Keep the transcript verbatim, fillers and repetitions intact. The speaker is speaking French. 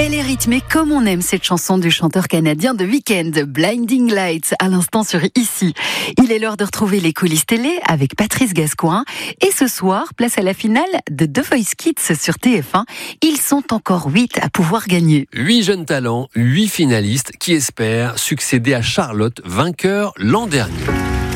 Elle est rythmée comme on aime cette chanson du chanteur canadien The Weeknd, Blinding Lights, à l'instant sur Ici. Il est l'heure de retrouver les coulisses télé avec Patrice Gascoigne. Et ce soir, place à la finale de The Voice Kids sur T F un. Ils sont encore huit à pouvoir gagner. Huit jeunes talents, huit finalistes qui espèrent succéder à Charlotte, vainqueur l'an dernier.